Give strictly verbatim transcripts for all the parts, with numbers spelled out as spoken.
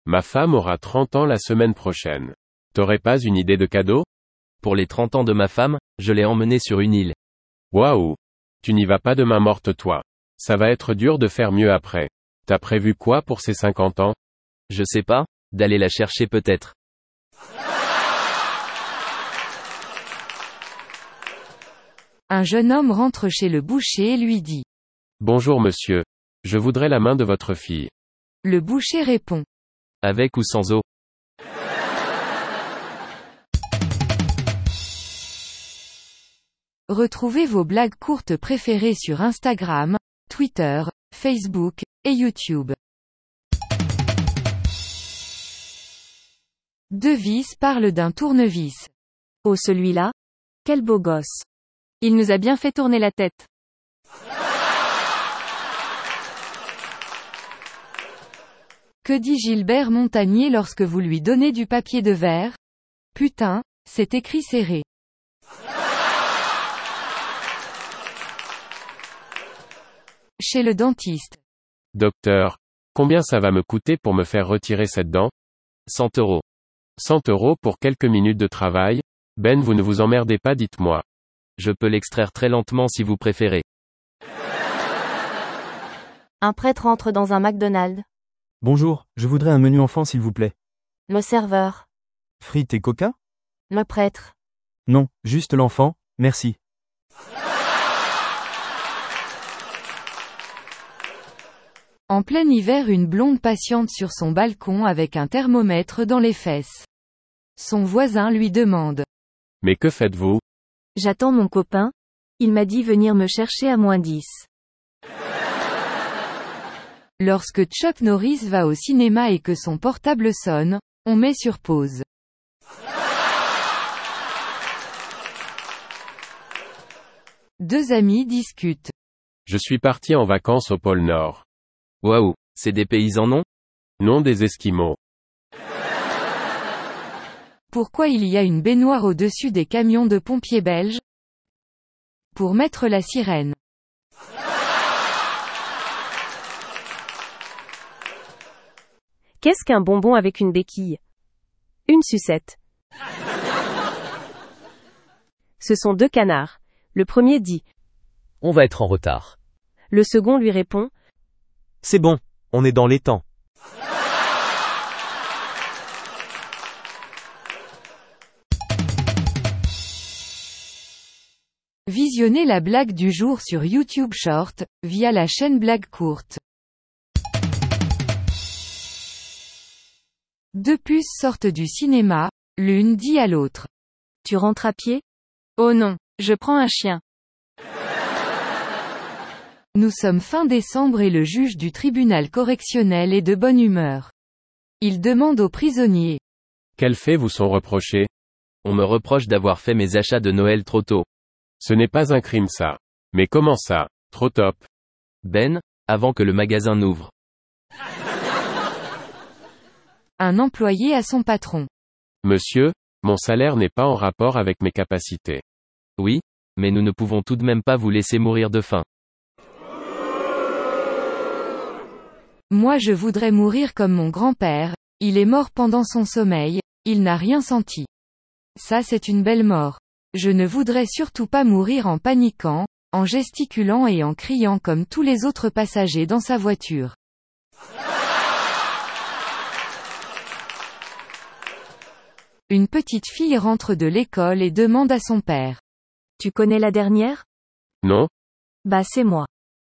Ma femme aura trente ans la semaine prochaine. T'aurais pas une idée de cadeau? Pour les trente ans de ma femme, je l'ai emmenée sur une île. Waouh! Tu n'y vas pas de main morte toi. Ça va être dur de faire mieux après. T'as prévu quoi pour ses cinquante ans? Je sais pas, d'aller la chercher peut-être. Un jeune homme rentre chez le boucher et lui dit. Bonjour monsieur. Je voudrais la main de votre fille. Le boucher répond. Avec ou sans eau? Retrouvez vos blagues courtes préférées sur Instagram, Twitter, Facebook, et YouTube. Devise parle d'un tournevis. Oh celui-là? Quel beau gosse. Il nous a bien fait tourner la tête. Que dit Gilbert Montagnier lorsque vous lui donnez du papier de verre? Putain, c'est écrit serré. Chez le dentiste. Docteur, combien ça va me coûter pour me faire retirer cette dent? cent euros. cent euros pour quelques minutes de travail? Ben vous ne vous emmerdez pas dites-moi. Je peux l'extraire très lentement si vous préférez. Un prêtre entre dans un McDonald's. Bonjour, je voudrais un menu enfant s'il vous plaît. Le serveur. Frites et coca? Le prêtre. Non, juste l'enfant, merci. En plein hiver, une blonde patiente sur son balcon avec un thermomètre dans les fesses. Son voisin lui demande. Mais que faites-vous? J'attends mon copain. Il m'a dit venir me chercher à moins dix. Lorsque Chuck Norris va au cinéma et que son portable sonne, on met sur pause. Deux amis discutent. Je suis parti en vacances au pôle Nord. Waouh, c'est des paysans non? Non des Esquimaux. Pourquoi il y a une baignoire au-dessus des camions de pompiers belges? Pour mettre la sirène. Qu'est-ce qu'un bonbon avec une béquille? Une sucette. Ce sont deux canards. Le premier dit. On va être en retard. Le second lui répond. C'est bon, on est dans les temps. Visionnez la blague du jour sur YouTube Short, via la chaîne Blague Courte. Deux puces sortent du cinéma, l'une dit à l'autre. Tu rentres à pied? Oh non, je prends un chien. Nous sommes fin décembre et le juge du tribunal correctionnel est de bonne humeur. Il demande aux prisonniers. Quels faits vous sont reprochés? On me reproche d'avoir fait mes achats de Noël trop tôt. Ce n'est pas un crime ça. Mais comment ça, trop top? Ben, avant que le magasin n'ouvre. Un employé à son patron. Monsieur, mon salaire n'est pas en rapport avec mes capacités. Oui, mais nous ne pouvons tout de même pas vous laisser mourir de faim. Moi je voudrais mourir comme mon grand-père, il est mort pendant son sommeil, il n'a rien senti. Ça c'est une belle mort. Je ne voudrais surtout pas mourir en paniquant, en gesticulant et en criant comme tous les autres passagers dans sa voiture. Une petite fille rentre de l'école et demande à son père. Tu connais la dernière? Non? Bah c'est moi.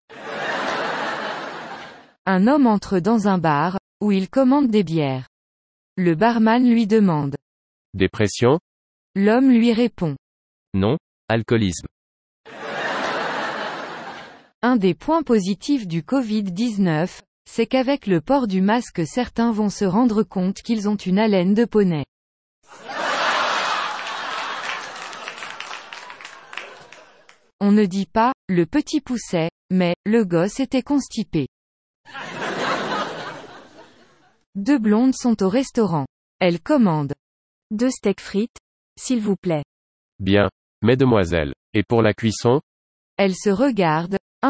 Un homme entre dans un bar, où il commande des bières. Le barman lui demande. Dépression? L'homme lui répond. Non, alcoolisme. Un des points positifs du covid dix-neuf, c'est qu'avec le port du masque certains vont se rendre compte qu'ils ont une haleine de poney. On ne dit pas, le petit poussait, mais, le gosse était constipé. Deux blondes sont au restaurant. Elles commandent. Deux steaks frites, s'il vous plaît. Bien. Mesdemoiselles. Et pour la cuisson? Elles se regardent,